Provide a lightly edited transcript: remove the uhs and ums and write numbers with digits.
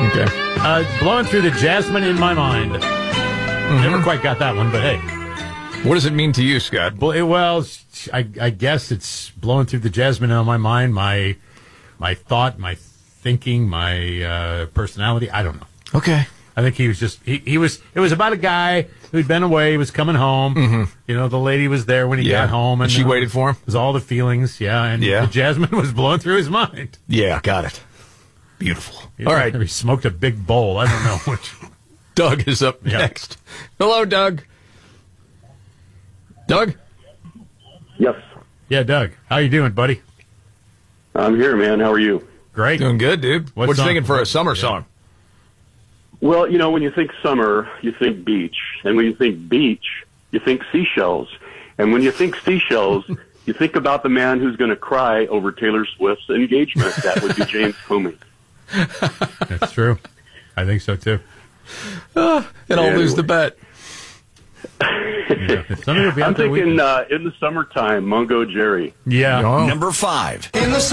Okay. Blowing through the jasmine in my mind. Never quite got that one, but hey. What does it mean to you, Scott? Well, I guess it's blowing through the jasmine in my mind, my thought, my thinking, my personality. I don't know. Okay. I think he was just, it was about a guy who'd been away, was coming home. You know, the lady was there when he got home. And she waited for him? It was all the feelings, and the jasmine was blowing through his mind. Yeah, got it. Beautiful. All right. He smoked a big bowl. I don't know which. Doug is up next. Hello, Doug. Doug? Yes. Yeah, Doug. How you doing, buddy? I'm here, man. How are you? Great. Doing good, dude. What you thinking for a summer song? Well, you know, when you think summer, you think beach. And when you think beach, you think seashells. And when you think seashells, you think about the man who's going to cry over Taylor Swift's engagement. That would be James Comey. That's true. I think so, too. And I'll lose the bet. I'm thinking in the summertime, Mungo Jerry. Yeah. Number 5. In the